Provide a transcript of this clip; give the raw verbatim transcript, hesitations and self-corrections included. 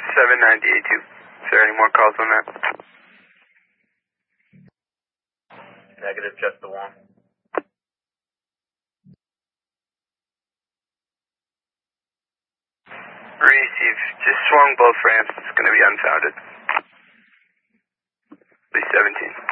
seven ninety-eight two. Is there any more calls on that? Negative, just the one. Receive. Just swung both ramps. It's going to be unfounded. At least seventeen.